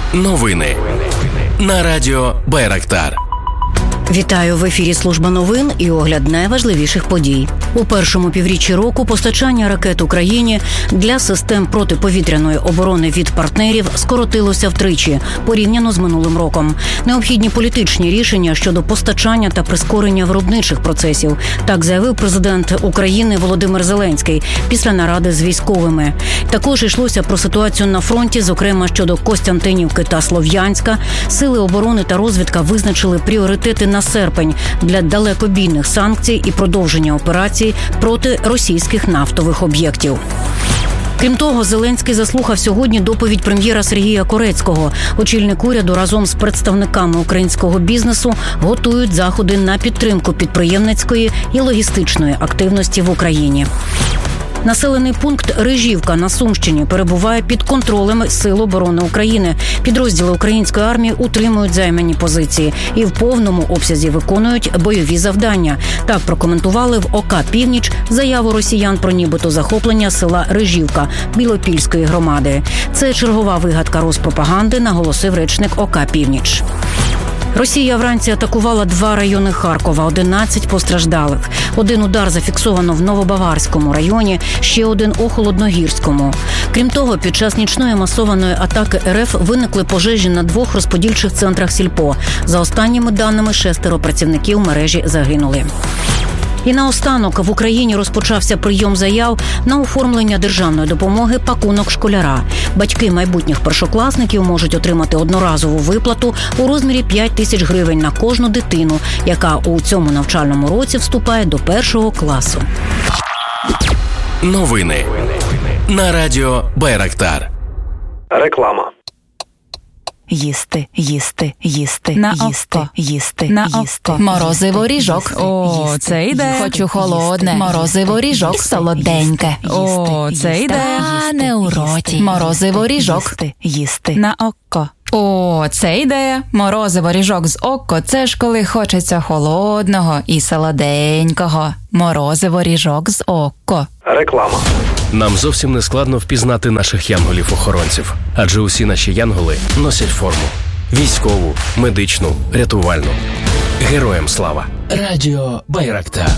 Новини на радіо Байрактар. Вітаю, в ефірі служба новин і огляд найважливіших подій. У першому півріччі року постачання ракет Україні для систем протиповітряної оборони від партнерів скоротилося втричі, порівняно з минулим роком. Необхідні політичні рішення щодо постачання та прискорення виробничих процесів. Так заявив президент України Володимир Зеленський після наради з військовими. Також йшлося про ситуацію на фронті, зокрема щодо Костянтинівки та Слов'янська. Сили оборони та розвідка визначили пріоритети на серпень для далекобійних санкцій і продовження операцій проти російських нафтових об'єктів. Крім того, Зеленський заслухав сьогодні доповідь прем'єра Сергія Корецького. Очільник уряду разом з представниками українського бізнесу готують заходи на підтримку підприємницької і логістичної активності в Україні. Населений пункт Рижівка на Сумщині перебуває під контролем Сил оборони України. Підрозділи української армії утримують займані позиції і в повному обсязі виконують бойові завдання. Так прокоментували в ОК «Північ» заяву росіян про нібито захоплення села Рижівка Білопільської громади. Це чергова вигадка Роспропаганди, наголосив речник ОК «Північ». Росія вранці атакувала 2 райони Харкова, 11 постраждалих. Один удар зафіксовано в Новобаварському районі, ще один у Холодногірському. Крім того, під час нічної масованої атаки РФ виникли пожежі на 2 розподільчих центрах сільпо. За останніми даними, 6 працівників мережі загинули. І наостанок в Україні розпочався прийом заяв на оформлення державної допомоги «Пакунок школяра». Батьки майбутніх першокласників можуть отримати одноразову виплату у розмірі 5 тисяч гривень на кожну дитину, яка у цьому навчальному році вступає до 1 класу. Новини на радіо Байрактар. Реклама. Їсти, їсти, їсти, на їсти, око, їсти, на їсти. око. Морозиво ріжок. О, їсти, це ідея. Хочу холодне. Морозиво ріжок. Солоденьке. О, це ідея. А не у роті. Морозиво ріжок. Їсти. На око. О, це ідея. Морозиво ріжок з око – це ж коли хочеться холодного і солоденького. Морозиво ріжок з око. Реклама. Нам зовсім не складно впізнати наших янголів-охоронців, адже усі наші янголи носять форму. Військову, медичну, рятувальну. Героям слава. Радіо Байрактар.